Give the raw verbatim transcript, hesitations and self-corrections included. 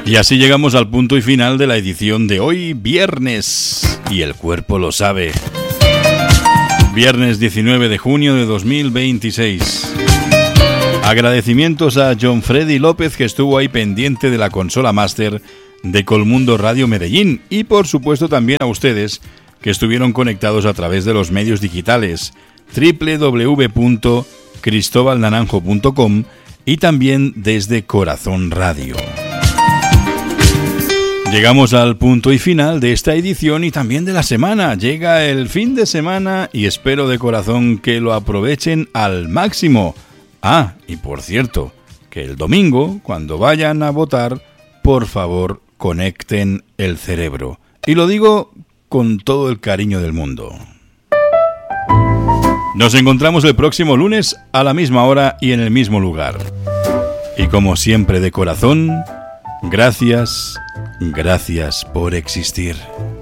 Y así llegamos al punto y final de la edición de hoy, viernes, y el cuerpo lo sabe. Viernes diecinueve de junio de dos mil veintiséis. Agradecimientos a John Freddy López, que estuvo ahí pendiente de la consola máster de Colmundo Radio Medellín, y por supuesto también a ustedes que estuvieron conectados a través de los medios digitales doble u doble u doble u punto cristóbal naranjo punto com y también desde Corazón Radio. Llegamos al punto y final de esta edición y también de la semana. Llega el fin de semana y espero de corazón que lo aprovechen al máximo. Ah, y por cierto, que el domingo, cuando vayan a votar, por favor, conecten el cerebro. Y lo digo con todo el cariño del mundo. Nos encontramos el próximo lunes a la misma hora y en el mismo lugar. Y como siempre de corazón, gracias, gracias por existir.